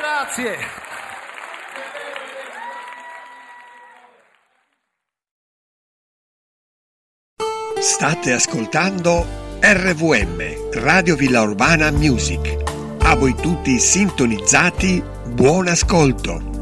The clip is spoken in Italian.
Grazie. State ascoltando RVM, Radio Villa Urbana Music. A voi tutti sintonizzati, buon ascolto.